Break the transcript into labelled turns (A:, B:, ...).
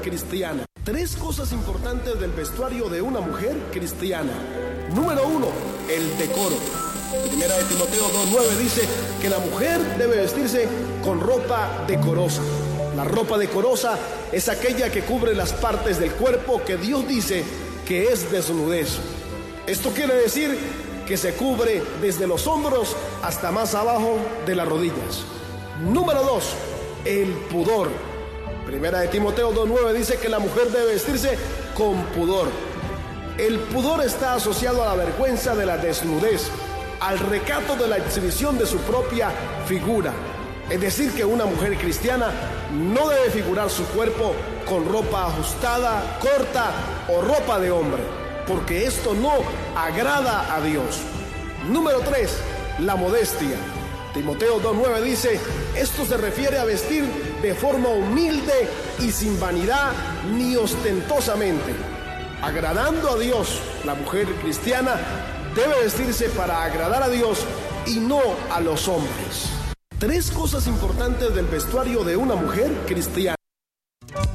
A: cristiana. 3 cosas importantes del vestuario de una mujer cristiana. Número 1, el decoro. Primera de Timoteo 2:9 dice que la mujer debe vestirse con ropa decorosa. La ropa decorosa es aquella que cubre las partes del cuerpo que Dios dice que es desnudez. Esto quiere decir que se cubre desde los hombros hasta más abajo de las rodillas. Número 2, el pudor. Primera de Timoteo 2:9 dice que la mujer debe vestirse con pudor. El pudor está asociado a la vergüenza de la desnudez, al recato de la exhibición de su propia figura. Es decir, que una mujer cristiana no debe figurar su cuerpo con ropa ajustada, corta o ropa de hombre, porque esto no agrada a Dios. Número 3, la modestia. Timoteo 2:9 dice, esto se refiere a vestir de forma humilde y sin vanidad ni ostentosamente. Agradando a Dios, la mujer cristiana debe vestirse para agradar a Dios y no a los hombres. 3 cosas importantes del vestuario de una mujer cristiana.